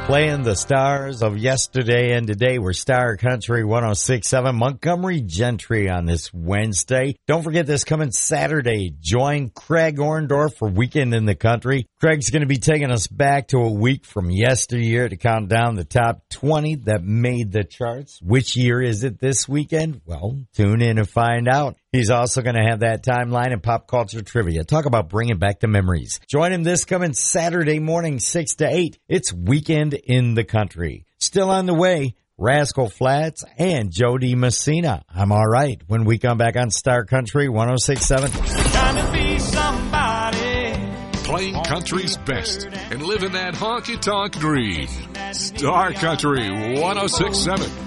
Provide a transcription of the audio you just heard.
Playing the stars of yesterday and today. We're Star Country 106.7, Montgomery Gentry on this Wednesday. Don't forget this coming Saturday. Join Craig Orndorff for Weekend in the Country. Craig's going to be taking us back to a week from yesteryear to count down the top 20 that made the charts. Which year is it this weekend? Well, tune in and find out. He's also going to have that timeline and pop culture trivia. Talk about bringing back the memories. Join him this coming Saturday morning, 6 to 8. It's Weekend in the Country. Still on the way, Rascal Flatts and Jody Messina. I'm all right when we come back on Star Country 106.7. Trying to be somebody. Playing country's best and living that honky-tonk dream. Star Country 106.7.